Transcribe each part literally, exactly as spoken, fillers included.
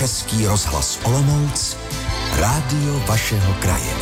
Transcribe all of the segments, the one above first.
Český rozhlas Olomouc, rádio vašeho kraje.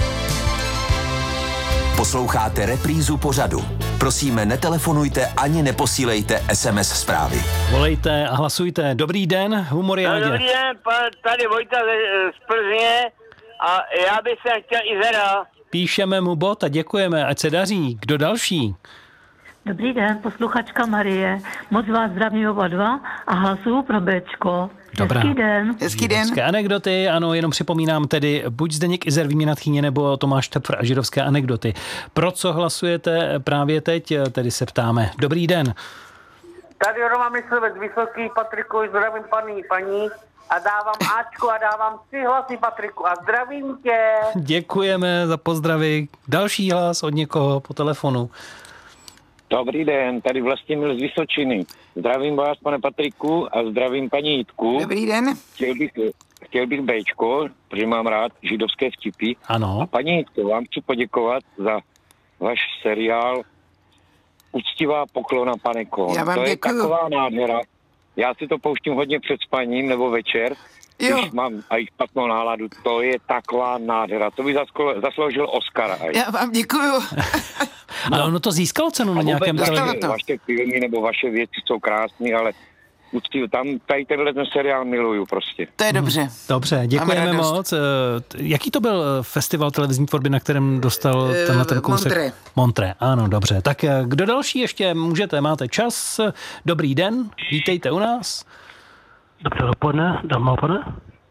Posloucháte reprízu pořadu. Prosíme, netelefonujte ani neposílejte es em es zprávy. Volejte a hlasujte. Dobrý den, Humoriádě. No, dobrý den, tady Vojta z Plzně a já bych se chtěl i zera. Píšeme mu bod a děkujeme, ať se daří. Kdo další? Dobrý den, posluchačka Marie. Moc vás zdravím oba dva a hlasuju pro Béčko. Dobrá. Hezký den. Hezký den. Židovské anekdoty, ano, jenom připomínám tedy buď Zdeněk Izer, Výměna tchýně, nebo Tomáš Tepfr a židovské anekdoty. Pro co hlasujete právě teď, tedy se ptáme. Dobrý den. Tady Roman Myslivec, Vysoký, Patriku, zdravím paní, paní a dávám Ačku a dávám tři hlasy Patriku a zdravím tě. Děkujeme za pozdravy. Další hlas od někoho po telefonu. Dobrý den, tady Vlastimil z Vysočiny. Zdravím vás, pane Patriku, a zdravím paní Jitku. Dobrý den. Chtěl bych, chtěl bych Béčko, protože mám rád židovské vtipy. Ano. A paní Jitko, vám chci poděkovat za váš seriál Uctivá poklona, pane Kohn. Já vám to děkuju. je taková nádhera. Já si to pouštím hodně před spaním nebo večer, Jo. když mám aj špatnou náladu. To je taková nádhera. To by zasklo, zasloužil Oscara. Aj. Já vám děkuju. Ale ono to získalo cenu na nějakém vůbec televizi. to. Vaše filmy nebo vaše věci jsou krásné, ale uctiv, tam tady tenhle ten seriál miluju prostě. To je dobře. Dobře, děkujeme Mám radost. moc. Eh, Jaký to byl festival televizní tvorby, na kterém dostal Eh, tenhle ten kousek? Montré. Montré, ano, dobře. Tak eh, kdo další ještě můžete, máte čas. Dobrý den, vítejte u nás. Dobré dopoledne, dámy a pánové.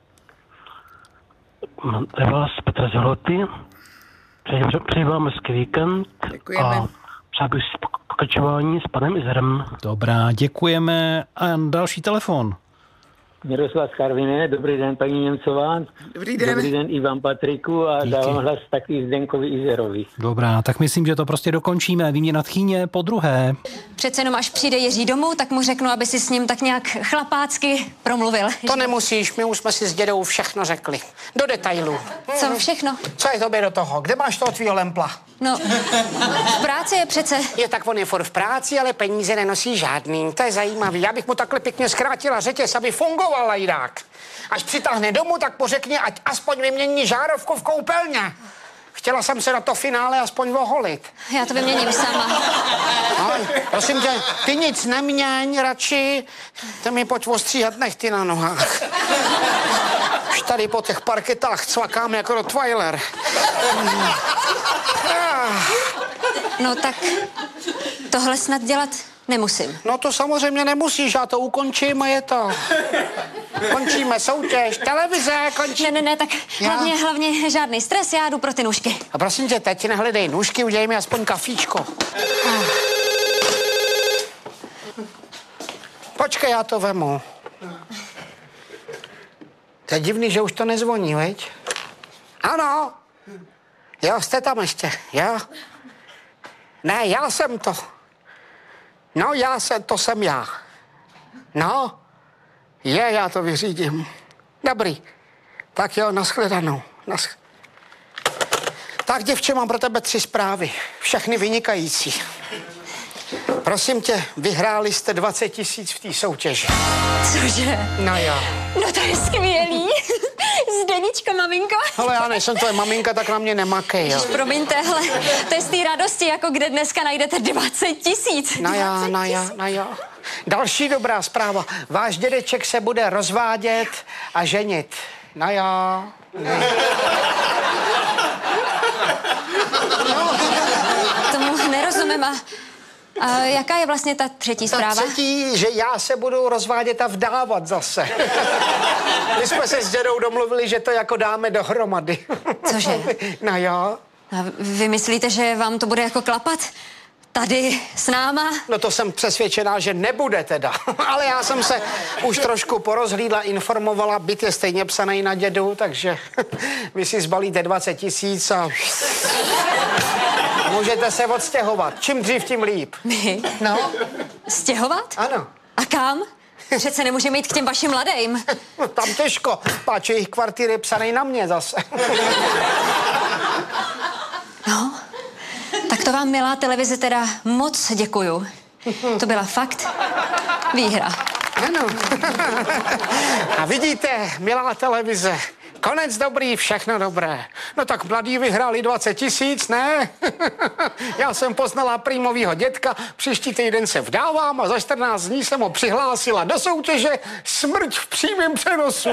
Je vás Petr Zahloty. Přeji, přeji vám hezký víkend. Děkujeme. A přál bych si pokračování s panem Izerem. Dobrá, děkujeme. A další telefon. Miroslav Karviné, dobrý den paní Němcová. Dobrý den. Dobrý den i vám Patriku a Díky. dávám hlas taky Zdenkovi Izerovi. Dobrá, tak myslím, že to prostě dokončíme. Výměna tchýně po druhé. Přece jenom až přijde Jiří domů, tak mu řeknu, aby si s ním tak nějak chlapácky promluvil. To nemusíš, my už jsme si s dědou všechno řekli. Do detailů. Co všechno? Co je tobě do toho? Kde máš toho tvýho lempla? No, v práci je přece. Je tak on je furt v práci, ale peníze nenosí žádný. To je zajímavý. Já bych mu takhle pěkně zkrátila řetěz, aby fungoval lajdák. Až přitáhne domů, tak pořekně, ať aspoň vymění žárovku v koupelně. Chtěla jsem se na to finále aspoň oholit. Já to vyměním sama. No, prosím tě, ty nic neměň radši. Ty mi pojď ostříhat nechty na nohách. Už tady po těch parketách cvakám jako Rottweiler. No tak tohle snad dělat nemusím. No to samozřejmě nemusíš, já to ukončím a je to. Končíme soutěž, televize, končí. Ne, ne, ne, tak Já? hlavně, hlavně žádný stres, já jdu pro ty nůžky. A prosím tě, teď nehledej nůžky, udělej mi aspoň kafíčko. Počkej, já to vemu. To je divný, že už to nezvoní, veď? Ano. Jo, jste tam ještě, jo? Ne, já jsem to. No, já jsem, to jsem já. No, je, já to vyřídím. Dobrý. Tak jo, nashledanou. Nasch... Tak, děvče, mám pro tebe tři zprávy. Všechny vynikající. Prosím tě, vyhráli jste dvacet tisíc v té soutěži. Cože? No jo. No to je skvělý. Zdeničko, maminko. Ale já nejsem tvoje maminka, tak na mě nemakej, jo. Promiňte, ale to je z té radosti, jako kde dneska najdete dvacet tisíc. No jo, no jo, no jo. Další dobrá zpráva. Váš dědeček se bude rozvádět a ženit. No jo. No, tomu nerozumím. A, a jaká je vlastně ta třetí Ta zpráva? třetí, že já se budu rozvádět a vdávat zase. My jsme se s dědou domluvili, že to jako dáme dohromady. Cože? No jo. A vy myslíte, že vám to bude jako klapat? Tady s náma? No to jsem přesvědčená, že nebude teda. Ale já jsem se už trošku porozhlídla, informovala, byt je stejně psaný na dědu, takže vy si zbalíte dvacet tisíc a můžete se odstěhovat. Čím dřív, tím líp. My? No. Stěhovat? Ano. A kam? Přece nemůžeme jít k těm vašim mladým. No, tam těžko, páč jejich kvartír je psaný na mě zase. No, tak to vám, milá televize, teda moc děkuju. To byla fakt výhra. Ano. A vidíte, milá televize, konec dobrý, všechno dobré. No tak mladí vyhráli dvacet tisíc, ne? Já jsem poznala prýmovýho dětka, příští týden se vdávám a za čtrnáct dní jsem ho přihlásila do soutěže Smrť v přímém přenosu.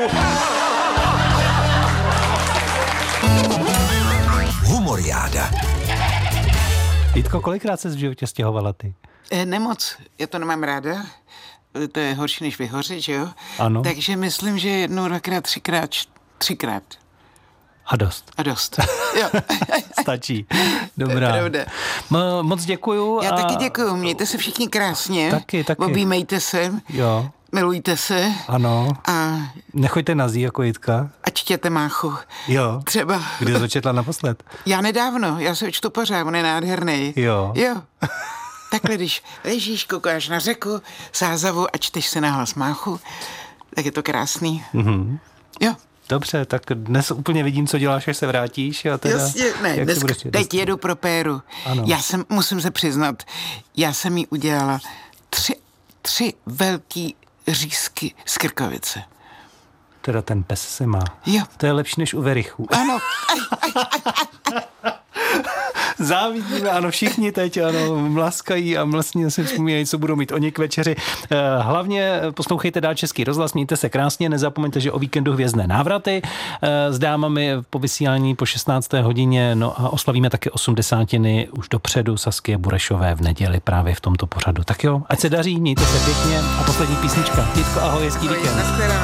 Humoriáda. Jitko, kolikrát se v životě stěhovala ty? E, nemoc, já to nemám ráda. To je horší než vyhořet, že jo? Ano. Takže myslím, že jednou, dvakrát, třikrát, třikrát. A dost. A dost. Jo. Stačí. Dobrá. To je pravda. M- moc děkuju. Já a... taky děkuju. Mějte se všichni krásně. Taky, taky. Objímejte se. Jo. Milujte se. Ano. A nechoďte nazí jako Jitka. A čtěte Máchu. Jo. Třeba. Kdy to četla naposled? Já nedávno, já se čtu pořád, on je nádherný. Jo. Jo. Takhle, když ležíš, koukáš na řeku, sázavu a čteš se nahlas Máchu, tak je to krásný. Mhm. Jo. Dobře, tak dnes úplně vidím, co děláš, až se vrátíš. A teda, Jasně, ne, dnes, budeš, teď jedu pro Péru. Ano. Já jsem, musím se přiznat, já jsem jí udělala tři, tři velký řízky z krkovice. Teda ten pes se má. Jo. To je lepší než u Verichů. Ano. Závidíme, ano, všichni teď, ano, mlaskají a vlastně si vzpomínají, co budou mít oni k večeři. Hlavně poslouchejte dál Český rozhlas, mějte se krásně, nezapomeňte, že o víkendu hvězdné návraty s dámami po vysílání po šestnácté hodině, no a oslavíme také osmdesátiny už dopředu Saskie Burešové v neděli právě v tomto pořadu. Tak jo, ať se daří, mějte se pěkně a poslední písnička. Jitko, ahoj, hezký víkend.